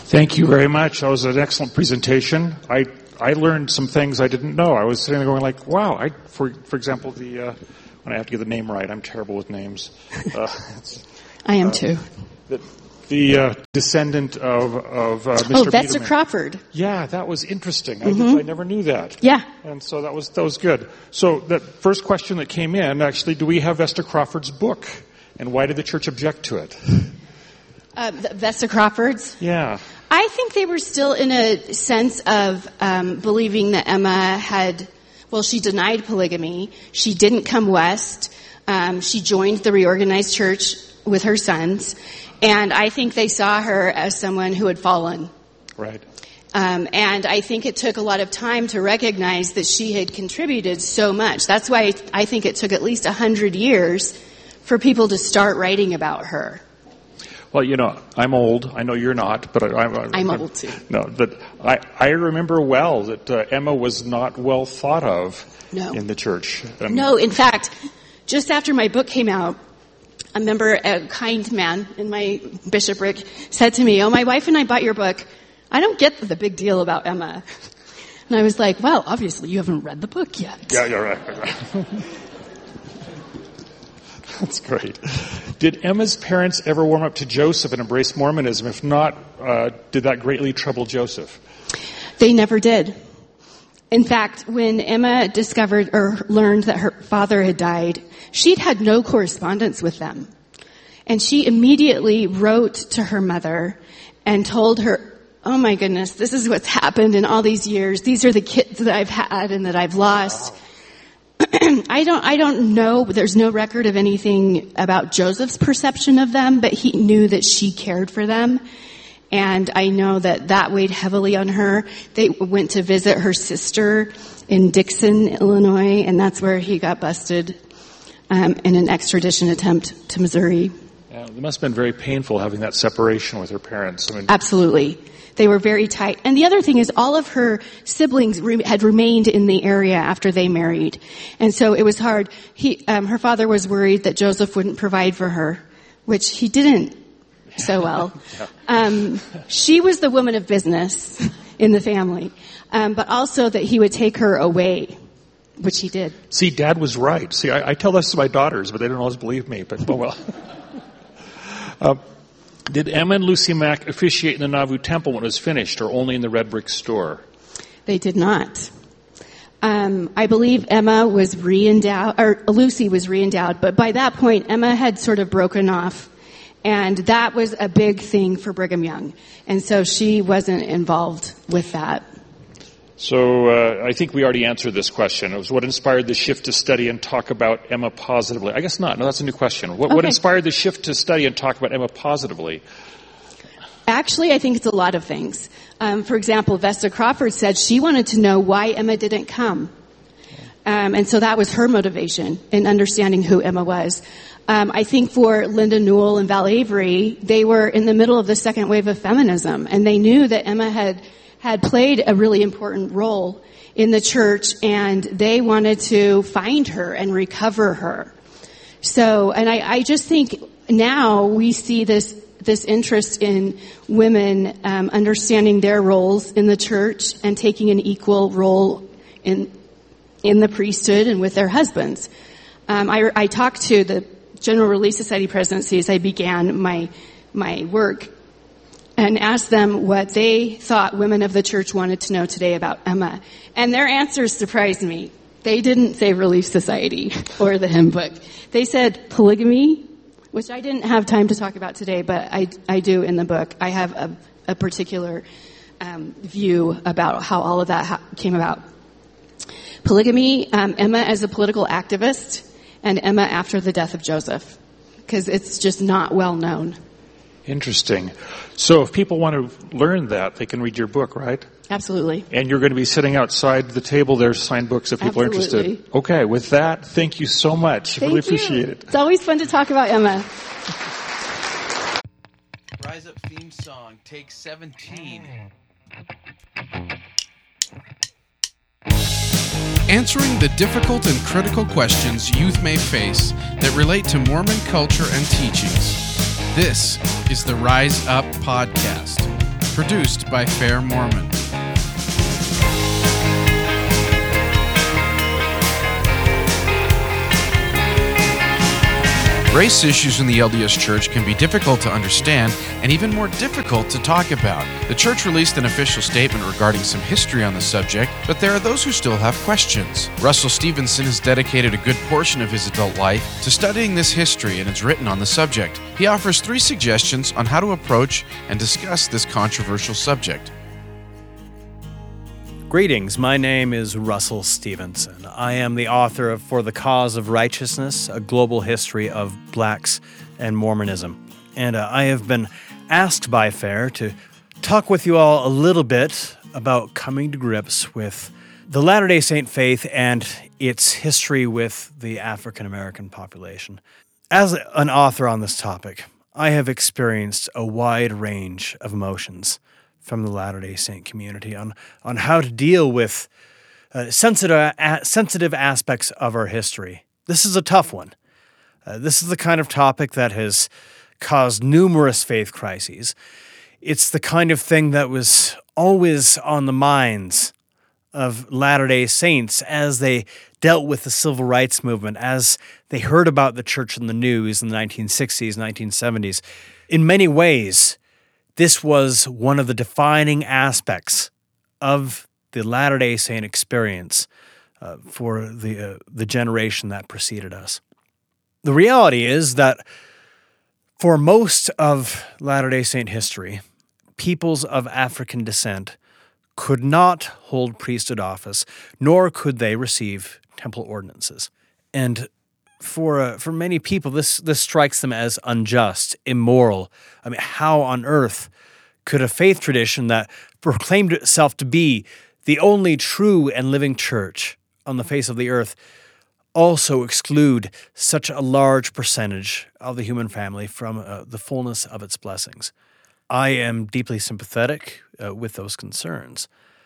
Thank you very much. That was an excellent presentation. I learned some things I didn't know. I was sitting there going like, wow. For example, when I have to get the name right, I'm terrible with names. I am too. The descendant of Mr. Oh, Vesta Biederman. Crawford. Yeah, that was interesting. I never knew that. Yeah. And so that was good. So that first question that came in, actually, do we have Vesta Crawford's book? And why did the church object to it? Vesta Crawford's? Yeah. I think they were still in a sense of believing that Emma she denied polygamy. She didn't come west. She joined the reorganized church with her sons. And I think they saw her as someone who had fallen. Right. And I think it took a lot of time to recognize that she had contributed so much. That's why I think it took at least 100 years for people to start writing about her. Well, I'm old. I know you're not, but I'm old too. No, but I remember well that Emma was not well thought of in the church. No, in fact, just after my book came out, I remember a kind man in my bishopric said to me, "Oh, my wife and I bought your book. I don't get the big deal about Emma." And I was like, "Well, obviously you haven't read the book yet." Yeah, you're right. That's great. Did Emma's parents ever warm up to Joseph and embrace Mormonism? If not, did that greatly trouble Joseph? They never did. In fact, when Emma discovered or learned that her father had died, she'd had no correspondence with them. And she immediately wrote to her mother and told her, "Oh my goodness, this is what's happened in all these years. These are the kids that I've had and that I've lost." I don't know. There's no record of anything about Joseph's perception of them, but he knew that she cared for them. And I know that weighed heavily on her. They went to visit her sister in Dixon, Illinois, and that's where he got busted in an extradition attempt to Missouri. Yeah, it must have been very painful having that separation with her parents. Absolutely. They were very tight. And the other thing is all of her siblings had remained in the area after they married. And so it was hard. Her father was worried that Joseph wouldn't provide for her, which he didn't so well. She was the woman of business in the family, but also that he would take her away, which he did. See, Dad was right. See, I tell this to my daughters, but they don't always believe me, but well. Did Emma and Lucy Mack officiate in the Nauvoo Temple when it was finished, or only in the red brick store? They did not. I believe Emma was re-endowed, or Lucy was re-endowed, but by that point, Emma had sort of broken off, and that was a big thing for Brigham Young, and so she wasn't involved with that. So I think we already answered this question. It was what inspired the shift to study and talk about Emma positively? I guess not. No, that's a new question. What inspired the shift to study and talk about Emma positively? Actually, I think it's a lot of things. For example, Vesta Crawford said she wanted to know why Emma didn't come. And so that was her motivation in understanding who Emma was. I think for Linda Newell and Val Avery, they were in the middle of the second wave of feminism, and they knew that Emma had played a really important role in the church, and they wanted to find her and recover her. So, and I just think now we see this interest in women understanding their roles in the church and taking an equal role in the priesthood and with their husbands. I talked to the General Relief Society presidency as I began my work, and asked them what they thought women of the church wanted to know today about Emma. And their answers surprised me. They didn't say Relief Society or the hymn book. They said polygamy, which I didn't have time to talk about today, but I do in the book. I have a particular view about how all of that came about. Polygamy, Emma as a political activist, and Emma after the death of Joseph, because it's just not well known. Interesting. So if people want to learn that, they can read your book, right? Absolutely. And you're going to be sitting outside the table there, signed books if people are interested. Okay, with that, thank you so much. I really appreciate it. It's always fun to talk about Emma. Rise Up theme song, take 17. Answering the difficult and critical questions youth may face that relate to Mormon culture and teachings. This is the Rise Up Podcast, produced by Fair Mormon. Race issues in the LDS Church can be difficult to understand and even more difficult to talk about. The Church released an official statement regarding some history on the subject, but there are those who still have questions. Russell Stevenson has dedicated a good portion of his adult life to studying this history and has written on the subject. He offers 3 suggestions on how to approach and discuss this controversial subject. Greetings, my name is Russell Stevenson. I am the author of For the Cause of Righteousness, A Global History of Blacks and Mormonism. And I have been asked by FAIR to talk with you all a little bit about coming to grips with the Latter-day Saint faith and its history with the African American population. As an author on this topic, I have experienced a wide range of emotions from the Latter-day Saint community on how to deal with sensitive aspects of our history. This is a tough one. This is the kind of topic that has caused numerous faith crises. It's the kind of thing that was always on the minds of Latter-day Saints as they dealt with the civil rights movement, as they heard about the church in the news in the 1960s, 1970s. In many ways, this was one of the defining aspects of the Latter-day Saint experience for the generation that preceded us. The reality is that for most of Latter-day Saint history, peoples of African descent could not hold priesthood office, nor could they receive temple ordinances. And for many people, this strikes them as unjust, immoral. I mean, how on earth could a faith tradition that proclaimed itself to be the only true and living church on the face of the earth also exclude such a large percentage of the human family from the fullness of its blessings? I am deeply sympathetic with those concerns.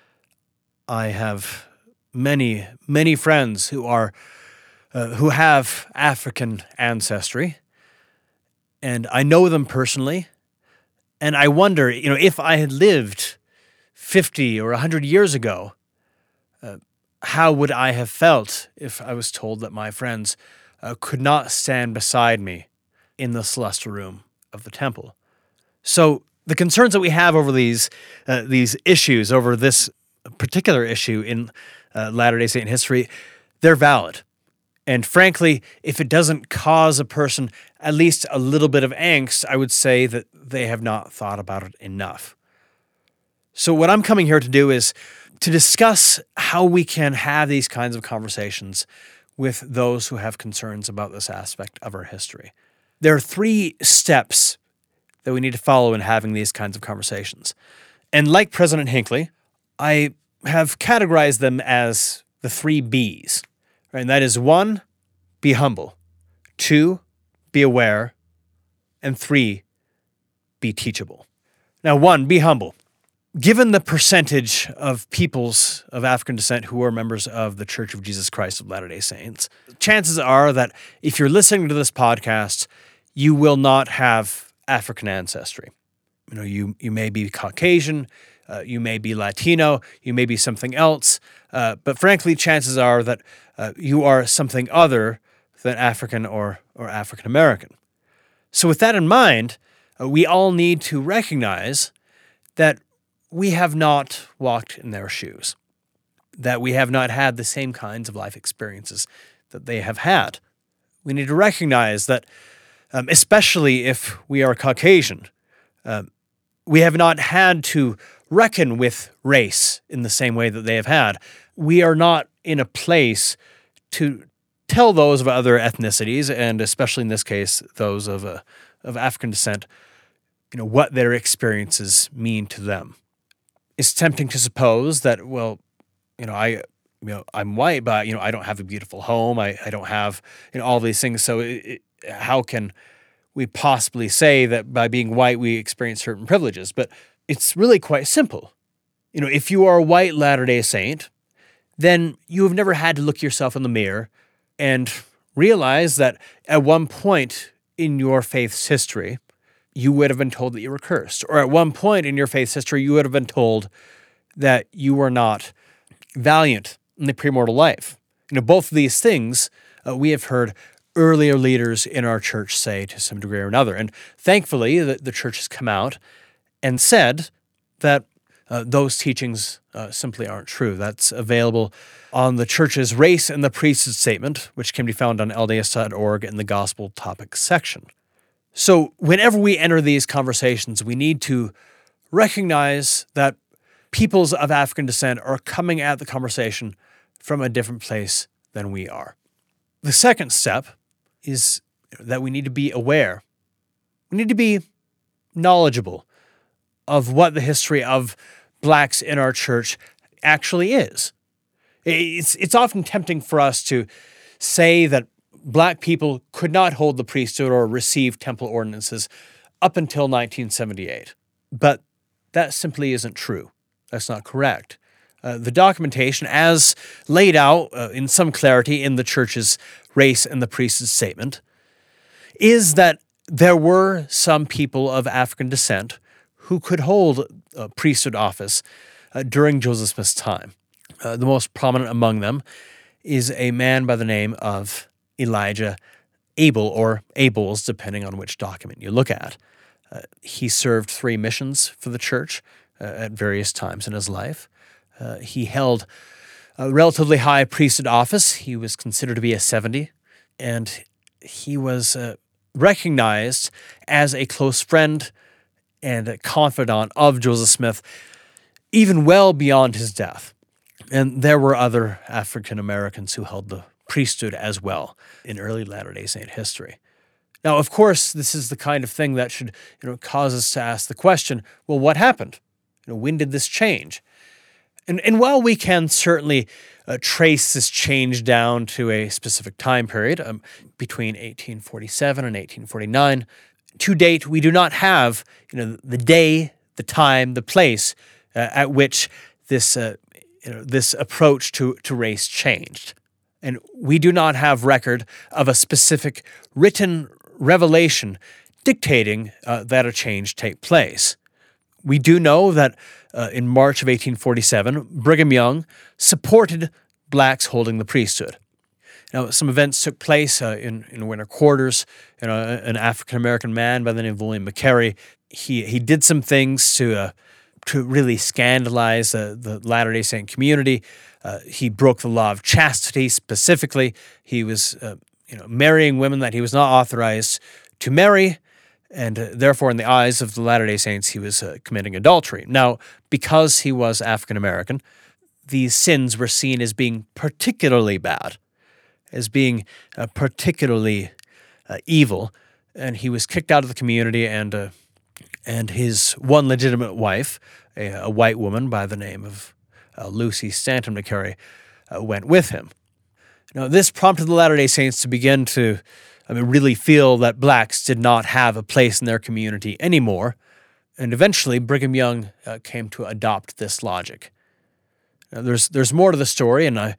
I have many, many friends who have African ancestry, and I know them personally, and I wonder, if I had lived 50 or 100 years ago, how would I have felt if I was told that my friends could not stand beside me in the celestial room of the temple? So the concerns that we have over these issues, over this particular issue in Latter-day Saint history, they're valid. And frankly, if it doesn't cause a person at least a little bit of angst, I would say that they have not thought about it enough. So what I'm coming here to do is to discuss how we can have these kinds of conversations with those who have concerns about this aspect of our history. There are 3 steps that we need to follow in having these kinds of conversations. And like President Hinckley, I have categorized them as the 3 B's. And that is 1, be humble. 2, be aware. And 3, be teachable. Now, 1, be humble. Given the percentage of peoples of African descent who are members of the Church of Jesus Christ of Latter-day Saints, chances are that if you're listening to this podcast, you will not have African ancestry. You may be Caucasian, you may be Latino, you may be something else, but frankly, chances are that you are something other than African or African American. So with that in mind, we all need to recognize that we have not walked in their shoes, that we have not had the same kinds of life experiences that they have had. We need to recognize that, especially if we are Caucasian, we have not had to reckon with race in the same way that they have had. We are not in a place to tell those of other ethnicities, and especially in this case, those of African descent, what their experiences mean to them. It's tempting to suppose that, I'm white, but I don't have a beautiful home. I don't have all these things. So how can we possibly say that by being white we experience certain privileges? But it's really quite simple. If you are a white Latter-day Saint, then you have never had to look yourself in the mirror and realize that at one point in your faith's history, you would have been told that you were cursed. Or at one point in your faith's history, you would have been told that you were not valiant in the premortal life. Both of these things we have heard earlier leaders in our church say to some degree or another. And thankfully, the church has come out and said that those teachings simply aren't true. That's available on the church's Race and the Priesthood Statement, which can be found on lds.org in the Gospel Topics section. So whenever we enter these conversations, we need to recognize that peoples of African descent are coming at the conversation from a different place than we are. The second step is that we need to be aware. We need to be knowledgeable of what the history of blacks in our church actually is. It's often tempting for us to say that black people could not hold the priesthood or receive temple ordinances up until 1978. But that simply isn't true. That's not correct. The documentation, as laid out in some clarity in the church's Race and the Priesthood Statement, is that there were some people of African descent who could hold a priesthood office during Joseph Smith's time. The most prominent among them is a man by the name of Elijah Abel, or Abels, depending on which document you look at. He served 3 missions for the church at various times in his life. He held a relatively high priesthood office. He was considered to be a 70, and he was recognized as a close friend and a confidant of Joseph Smith, even well beyond his death. And there were other African Americans who held the priesthood as well in early Latter-day Saint history. Now, of course, this is the kind of thing that should cause us to ask the question, well, what happened? When did this change? And while we can certainly trace this change down to a specific time period between 1847 and 1849, to date, we do not have the day, the time, the place at which this this approach to race changed. And we do not have record of a specific written revelation dictating that a change take place. We do know that in March of 1847, Brigham Young supported blacks holding the priesthood. Now, some events took place in winter quarters. An African-American man by the name of William McCary, he did some things to really scandalize the Latter-day Saint community. He broke the law of chastity specifically. He was marrying women that he was not authorized to marry, and therefore, in the eyes of the Latter-day Saints, he was committing adultery. Now, because he was African-American, these sins were seen as being particularly bad, as being particularly evil, and he was kicked out of the community, and his one legitimate wife, a white woman by the name of Lucy Stanton McCary, went with him. Now, this prompted the Latter-day Saints to begin to really feel that blacks did not have a place in their community anymore, and eventually Brigham Young came to adopt this logic. Now, there's more to the story, and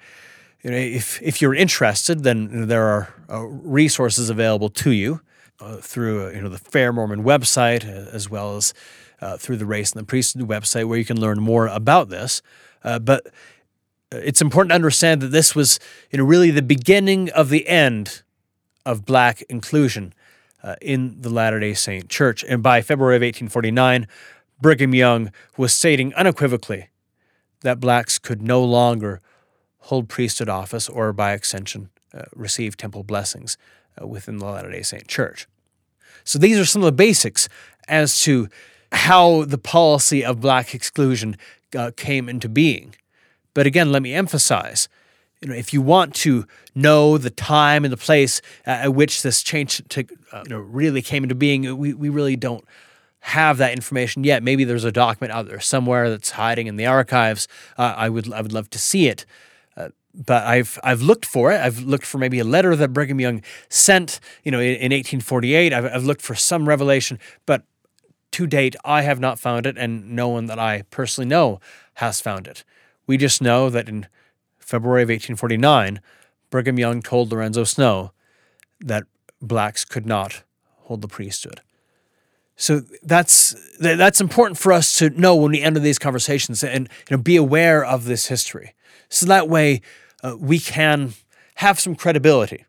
if you're interested, then there are resources available to you through the Fair Mormon website, as well as through the Race and the Priesthood website, where you can learn more about this. But it's important to understand that this was really the beginning of the end of black inclusion in the Latter-day Saint Church. And by February of 1849, Brigham Young was stating unequivocally that blacks could no longer hold priesthood office or, by extension, receive temple blessings within the Latter-day Saint Church. So these are some of the basics as to how the policy of black exclusion came into being. But again, let me emphasize, if you want to know the time and the place at which this change really came into being, we really don't have that information yet. Maybe there's a document out there somewhere that's hiding in the archives. I would love to see it. But I've looked for it. I've looked for maybe a letter that Brigham Young sent, in 1848. I've looked for some revelation, but to date, I have not found it, and no one that I personally know has found it. We just know that in February of 1849, Brigham Young told Lorenzo Snow that blacks could not hold the priesthood. So that's important for us to know when we enter these conversations and be aware of this history. So that way we can have some credibility.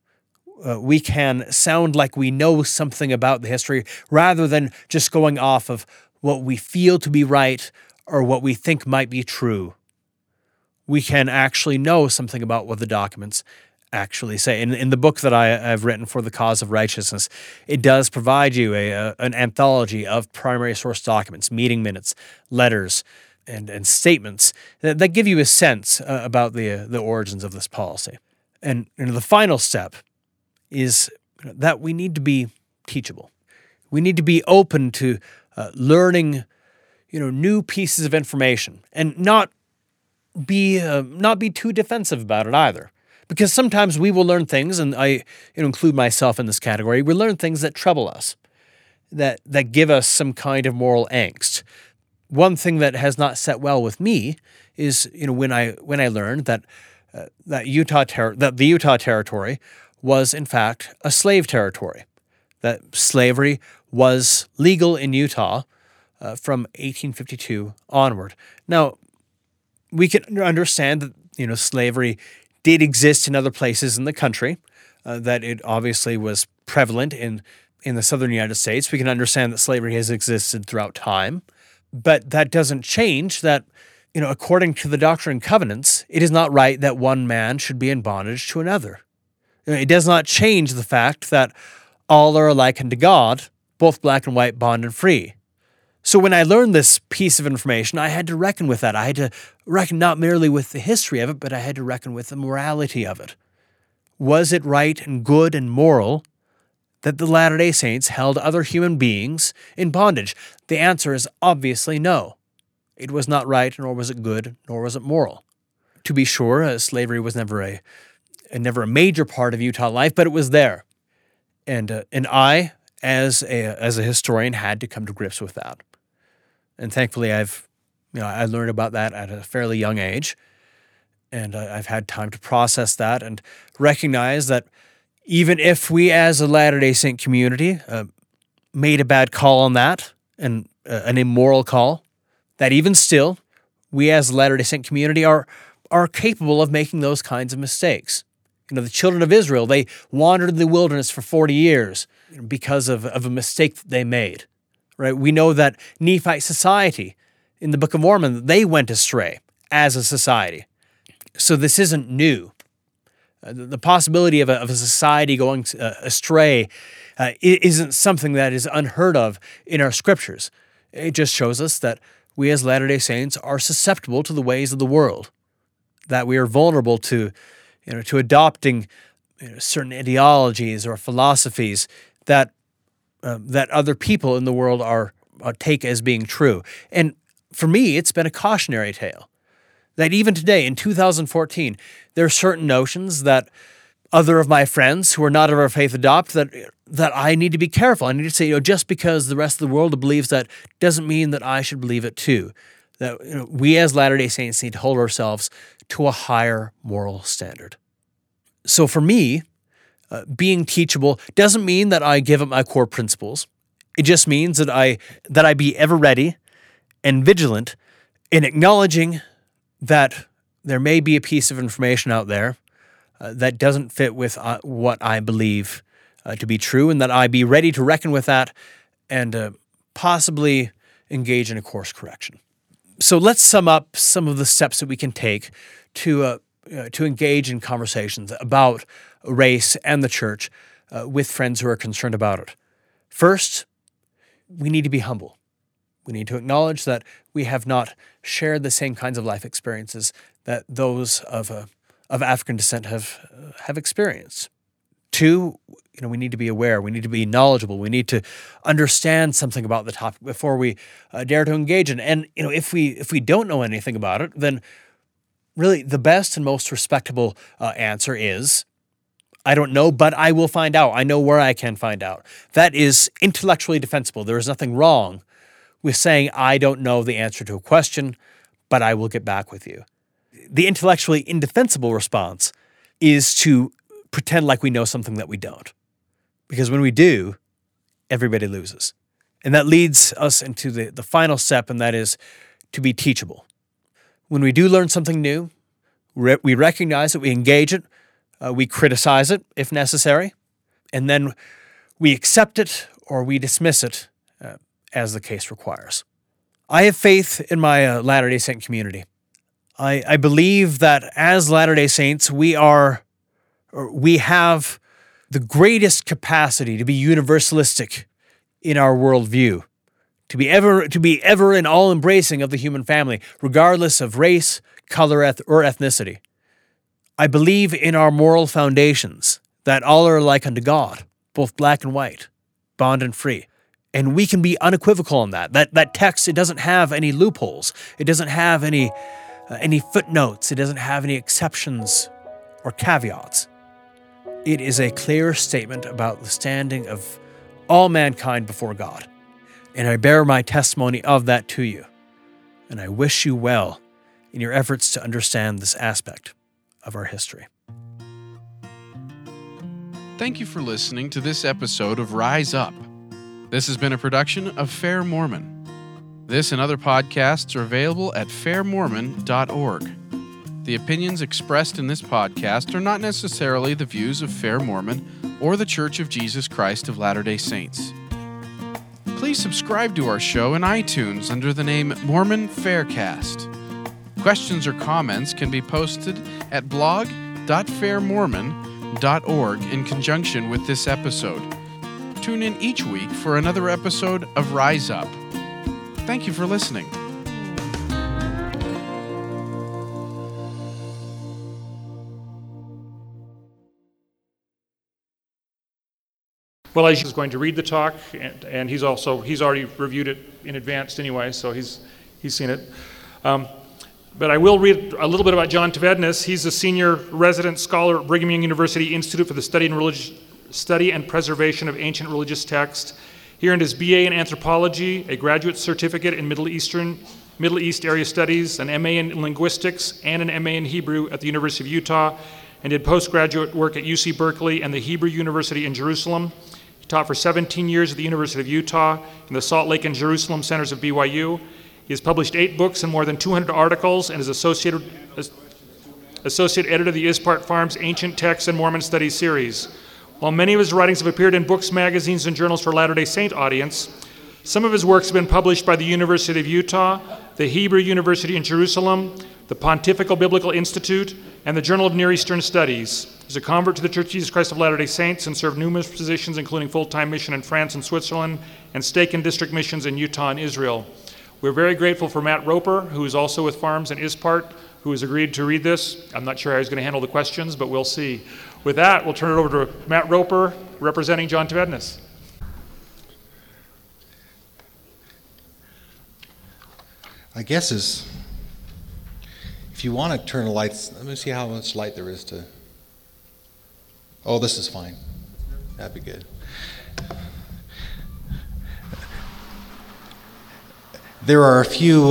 We can sound like we know something about the history rather than just going off of what we feel to be right or what we think might be true. We can actually know something about what the documents actually say. In the book that I've written, For the Cause of Righteousness, it does provide you an anthology of primary source documents, meeting minutes, letters, and statements that give you a sense about the origins of this policy. And the final step is that we need to be teachable. We need to be open to learning, new pieces of information, and not be too defensive about it either. Because sometimes we will learn things, and I include myself in this category, we learn things that trouble us, that give us some kind of moral angst. One thing that has not set well with me is when I learned that the Utah Territory was in fact a slave territory, that slavery was legal in Utah from 1852 onward. Now, we can understand that slavery did exist in other places in the country, that it obviously was prevalent in the southern United States. We can understand that slavery has existed throughout time, but that doesn't change that, according to the Doctrine and Covenants, it is not right that one man should be in bondage to another. It does not change the fact that all are alike unto God, both black and white, bond and free. So when I learned this piece of information, I had to reckon with that. I had to reckon not merely with the history of it, but I had to reckon with the morality of it. Was it right and good and moral that the Latter-day Saints held other human beings in bondage? The answer is obviously no. It was not right, nor was it good, nor was it moral. To be sure, slavery was never a major part of Utah life, but it was there. And I, as a historian, had to come to grips with that. And thankfully, I learned about that at a fairly young age, and I've had time to process that and recognize that even if we as a Latter-day Saint community made a bad call on that, and an immoral call, that even still, we as a Latter-day Saint community are capable of making those kinds of mistakes. The children of Israel, they wandered in the wilderness for 40 years because of a mistake that they made. Right? We know that Nephite society in the Book of Mormon, they went astray as a society. So this isn't new. The possibility of a society going astray isn't something that is unheard of in our scriptures. It just shows us that we as Latter-day Saints are susceptible to the ways of the world, that we are vulnerable to adopting certain ideologies or philosophies that other people in the world take as being true. And for me, it's been a cautionary tale that even today, in 2014, there are certain notions that other of my friends who are not of our faith adopt that I need to be careful. I need to say, just because the rest of the world believes that doesn't mean that I should believe it too. That we as Latter-day Saints need to hold ourselves to a higher moral standard. So for me, being teachable doesn't mean that I give up my core principles. It just means that I be ever ready and vigilant in acknowledging that there may be a piece of information out there that doesn't fit with what I believe to be true, and that I be ready to reckon with that and possibly engage in a course correction. So let's sum up some of the steps that we can take to engage in conversations about race and the church with friends who are concerned about it. First, we need to be humble. We need to acknowledge that we have not shared the same kinds of life experiences that those of African descent have experienced. Two, we need to be aware. We need to be knowledgeable. We need to understand something about the topic before we dare to engage in. And if we don't know anything about it, then really the best and most respectable answer is, I don't know, but I will find out. I know where I can find out. That is intellectually defensible. There is nothing wrong with saying, I don't know the answer to a question, but I will get back with you. The intellectually indefensible response is to pretend like we know something that we don't. Because when we do, everybody loses. And that leads us into the final step, and that is to be teachable. When we do learn something new, we recognize it, we engage it, we criticize it if necessary, and then we accept it or we dismiss it as the case requires. I have faith in my Latter-day Saint community. I believe that as Latter-day Saints, we have the greatest capacity to be universalistic in our worldview, to be ever and all embracing of the human family, regardless of race, color, or ethnicity. I believe in our moral foundations, that all are alike unto God, both black and white, bond and free. And we can be unequivocal on that. That text, it doesn't have any loopholes. It doesn't have any footnotes. It doesn't have any exceptions or caveats. It is a clear statement about the standing of all mankind before God. And I bear my testimony of that to you. And I wish you well in your efforts to understand this aspect of our history. Thank you for listening to this episode of Rise Up. This has been a production of Fair Mormon. This and other podcasts are available at fairmormon.org. The opinions expressed in this podcast are not necessarily the views of Fair Mormon or the Church of Jesus Christ of Latter-day Saints. Please subscribe to our show in iTunes under the name Mormon Faircast. Questions or comments can be posted at blog.fairmormon.org in conjunction with this episode. Tune in each week for another episode of Rise Up. Thank you for listening. Well, he's going to read the talk, and he's already reviewed it in advance anyway, so he's seen it. But I will read a little bit about John Tvednes. He's a senior resident scholar at Brigham Young University Institute for the Study and Preservation of Ancient Religious Texts. He earned his BA in Anthropology, a graduate certificate in Middle East Area Studies, an MA in Linguistics, and an MA in Hebrew at the University of Utah, and did postgraduate work at UC Berkeley and the Hebrew University in Jerusalem. He taught for 17 years at the University of Utah and the Salt Lake and Jerusalem Centers of BYU. He has published 8 books and more than 200 articles and is associate editor of the Ispart Farms Ancient Texts and Mormon Studies series. While many of his writings have appeared in books, magazines, and journals for Latter-day Saint audience, some of his works have been published by the University of Utah, the Hebrew University in Jerusalem, the Pontifical Biblical Institute, and the Journal of Near Eastern Studies. He's a convert to the Church of Jesus Christ of Latter-day Saints and served numerous positions, including full-time mission in France and Switzerland, and stake and district missions in Utah and Israel. We're very grateful for Matt Roper, who is also with Farms and Ispart, who has agreed to read this. I'm not sure how he's going to handle the questions, but we'll see. With that, we'll turn it over to Matt Roper, representing John Tvednes. I guess if you want to turn the lights, let me see how much light there is to. Oh, this is fine. That'd be good. There are a few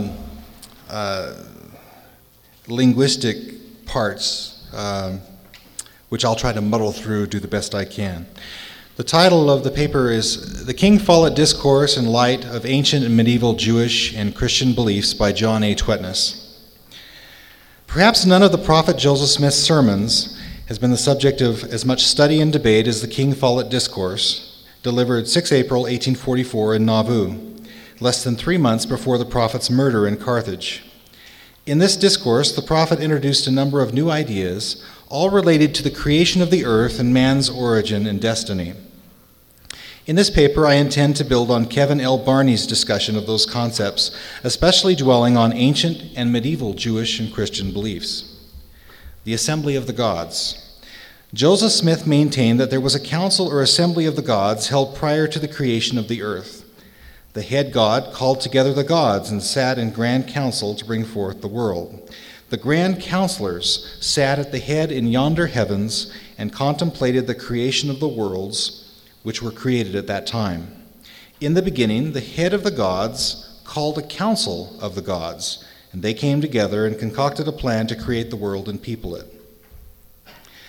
linguistic parts which I'll try to muddle through, do the best I can. The title of the paper is The King Follett Discourse in Light of Ancient and Medieval Jewish and Christian Beliefs by John A. Tvednes. Perhaps none of the Prophet Joseph Smith's sermons has been the subject of as much study and debate as the King Follett Discourse, delivered 6 April 1844 in Nauvoo, less than 3 months before the prophet's murder in Carthage. In this discourse, the prophet introduced a number of new ideas, all related to the creation of the earth and man's origin and destiny. In this paper, I intend to build on Kevin L. Barney's discussion of those concepts, especially dwelling on ancient and medieval Jewish and Christian beliefs. The Assembly of the Gods. Joseph Smith maintained that there was a council or assembly of the gods held prior to the creation of the earth. The head god called together the gods and sat in grand council to bring forth the world. The grand counselors sat at the head in yonder heavens and contemplated the creation of the worlds which were created at that time. In the beginning, the head of the gods called a council of the gods, and they came together and concocted a plan to create the world and people it.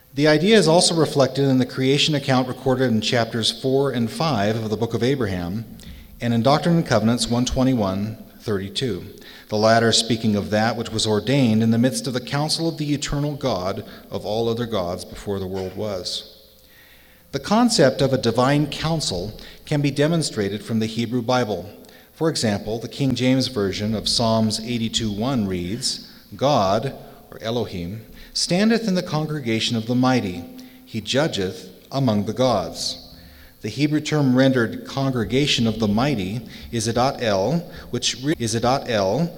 The idea is also reflected in the creation account recorded in chapters 4 and 5 of the Book of Abraham, and in Doctrine and Covenants 121:32, the latter speaking of that which was ordained in the midst of the counsel of the eternal God of all other gods before the world was. The concept of a divine counsel can be demonstrated from the Hebrew Bible. For example, the King James Version of Psalms 82:1 reads, God, or Elohim, standeth in the congregation of the mighty. He judgeth among the gods. The Hebrew term rendered congregation of the mighty is Edat El,